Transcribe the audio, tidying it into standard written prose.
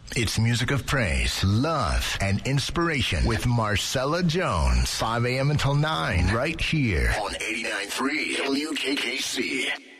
It's music of praise, love, and inspiration with Marcella Jones. 5 a.m. until 9, right here on 89.3 WKKC.